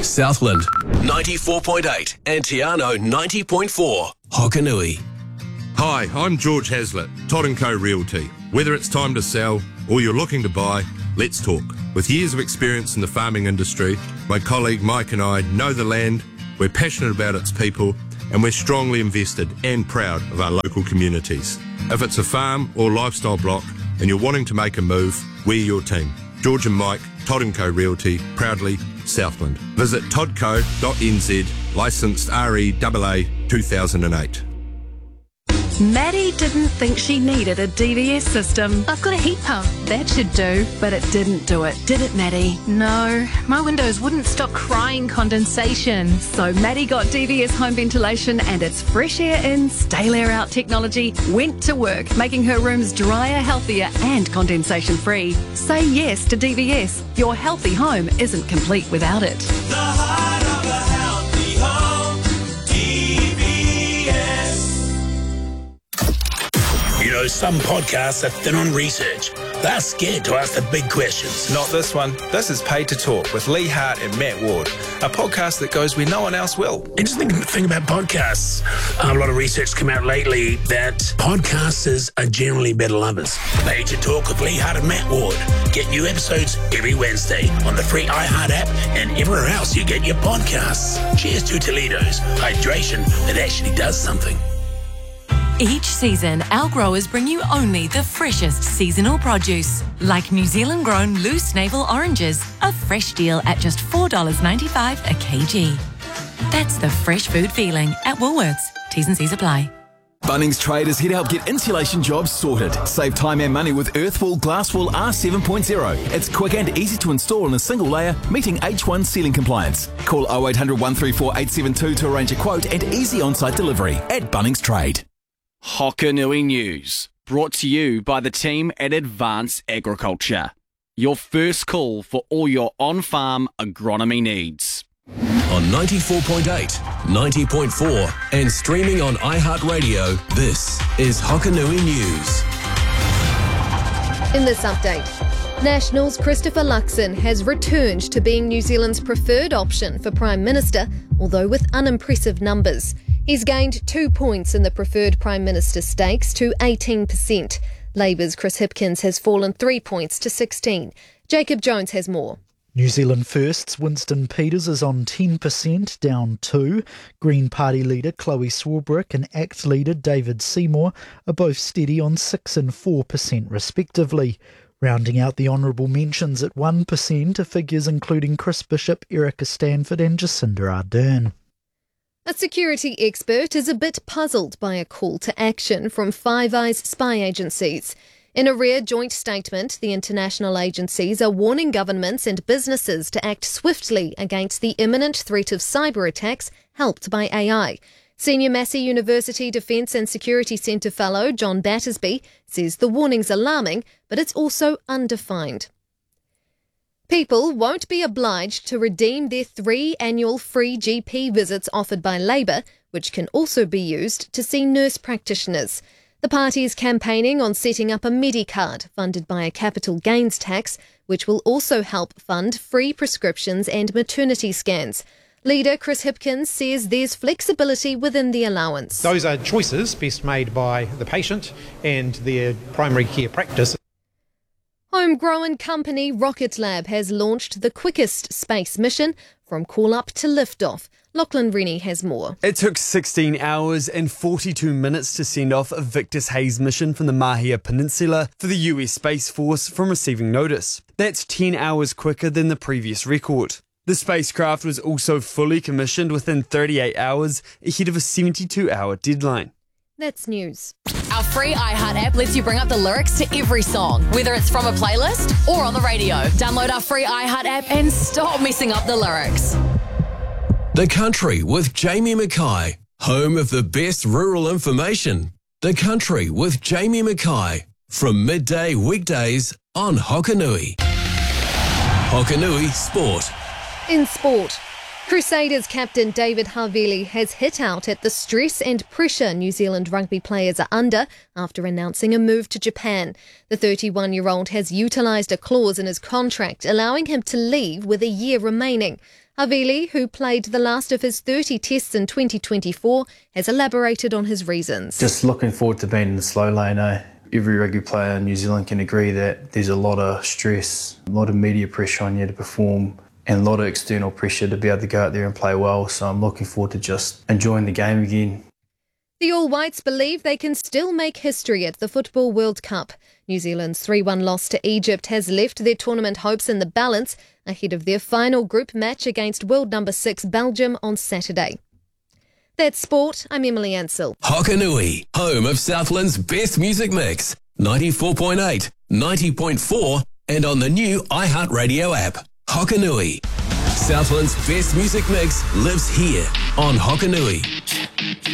Southland 94.8 and Tiano 90.4. Hokanui. Hi, I'm George Hazlitt, Todd & Co Realty. Whether it's time to sell or you're looking to buy, let's talk. With years of experience in the farming industry, my colleague Mike and I know the land, we're passionate about its people, and we're strongly invested and proud of our local communities. If it's a farm or lifestyle block and you're wanting to make a move, we're your team. George and Mike, Todd & Co Realty, proudly Southland. Visit toddco.nz, licensed REAA 2008. Maddie didn't think she needed a DVS system. I've got a heat pump. That should do, but it didn't do it, did it, Maddie? No, my windows wouldn't stop crying condensation. So Maddie got DVS home ventilation and its fresh air in, stale air out technology went to work, making her rooms drier, healthier and condensation free. Say yes to DVS. Your healthy home isn't complete without it. The heart of a healthy home, DVS. You know, some podcasts are thin on research. They're scared to ask the big questions. Not this one. This is Paid to Talk with Lee Hart and Matt Ward, a podcast that goes where no one else will. Interesting thing about podcasts. A lot of research come out lately that podcasters are generally better lovers. Paid to Talk with Lee Hart and Matt Ward. Get new episodes every Wednesday on the free iHeart app and everywhere else you get your podcasts. Cheers to Toledo's hydration that actually does something. Each season, our growers bring you only the freshest seasonal produce, like New Zealand-grown loose navel oranges, a fresh deal at just $4.95 a kg. That's the fresh food feeling at Woolworths. T's and C's apply. Bunnings traders, head out, get insulation jobs sorted. Save time and money with Earthwall Glasswall R7.0. It's quick and easy to install in a single layer, meeting H1 ceiling compliance. Call 0800 134 872 to arrange a quote and easy on-site delivery at Bunnings Trade. Hokanui News, brought to you by the team at Advanced Agriculture. Your first call for all your on-farm agronomy needs. On 94.8, 90.4 and streaming on iHeartRadio, this is Hokanui News. In this update, National's Christopher Luxon has returned to being New Zealand's preferred option for Prime Minister, although with unimpressive numbers. He's gained 2 points in the preferred Prime Minister stakes to 18%. Labour's Chris Hipkins has fallen 3 points to 16. Jacob Jones has more. New Zealand First's Winston Peters is on 10%, down 2. Green Party leader Chloe Swarbrick and ACT leader David Seymour are both steady on 6 and 4% respectively. Rounding out the honourable mentions at 1% are figures including Chris Bishop, Erica Stanford and Jacinda Ardern. A security expert is a bit puzzled by a call to action from Five Eyes spy agencies. In a rare joint statement, the international agencies are warning governments and businesses to act swiftly against the imminent threat of cyber attacks helped by AI. Senior Massey University Defence and Security Centre fellow John Battersby says the warning's alarming, but it's also undefined. People won't be obliged to redeem their 3 annual free GP visits offered by Labour, which can also be used to see nurse practitioners. The party is campaigning on setting up a Medicard funded by a capital gains tax, which will also help fund free prescriptions and maternity scans. Leader Chris Hipkins says there's flexibility within the allowance. Those are choices best made by the patient and their primary care practice. Homegrown company Rocket Lab has launched the quickest space mission from call-up to lift-off. Lachlan Rennie has more. It took 16 hours and 42 minutes to send off a Victus Haze mission from the Mahia Peninsula for the US Space Force from receiving notice. That's 10 hours quicker than the previous record. The spacecraft was also fully commissioned within 38 hours ahead of a 72-hour deadline. That's news. Our free iHeart app lets you bring up the lyrics to every song, whether it's from a playlist or on the radio. Download our free iHeart app and stop messing up the lyrics. The Country with Jamie Mackay, home of the best rural information. The Country with Jamie Mackay, from midday weekdays on Hokanui. Hokanui Sport. In sport, Crusaders captain David Havili has hit out at the stress and pressure New Zealand rugby players are under after announcing a move to Japan. The 31-year-old has utilised a clause in his contract allowing him to leave with a year remaining. Havili, who played the last of his 30 tests in 2024, has elaborated on his reasons. Just looking forward to being in the slow lane. Every rugby player in New Zealand can agree that there's a lot of stress, a lot of media pressure on you to perform, and a lot of external pressure to be able to go out there and play well. So I'm looking forward to just enjoying the game again. The All Whites believe they can still make history at the Football World Cup. New Zealand's 3-1 loss to Egypt has left their tournament hopes in the balance ahead of their final group match against world number 6 Belgium on Saturday. That's sport. I'm Emily Ansell. Hokanui, home of Southland's best music mix. 94.8, 90.4 and on the new iHeartRadio app. Hokanui. Southland's best music mix lives here on Hokanui.